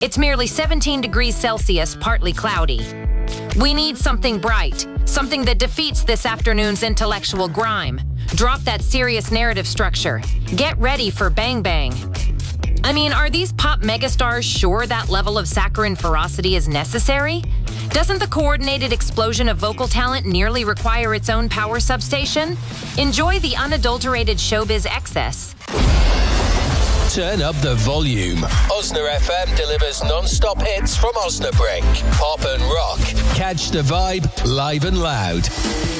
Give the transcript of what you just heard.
It's merely 17 degrees Celsius, partly cloudy. We need something bright, something that defeats this afternoon's intellectual grime. Drop that serious narrative structure. Get ready for Bang Bang. I mean, are these pop megastars sure that level of saccharine ferocity is necessary? Doesn't the coordinated explosion of vocal talent nearly require its own power substation? Enjoy the unadulterated showbiz excess. Turn up the volume. Osna FM delivers non-stop hits from Osnabrück. Pop and rock. Catch the vibe live and loud.